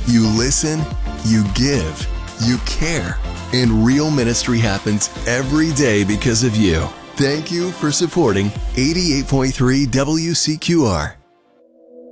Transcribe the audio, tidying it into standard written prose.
You listen, you give, you care, and real ministry happens every day because of you. Thank you for supporting 88.3 WCQR.